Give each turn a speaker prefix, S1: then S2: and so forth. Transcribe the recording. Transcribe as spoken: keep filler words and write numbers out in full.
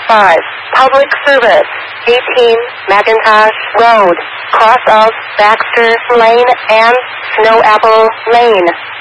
S1: five. Public Service. eighteen McIntosh Road. Cross of Baxter Lane and Snow Apple Lane.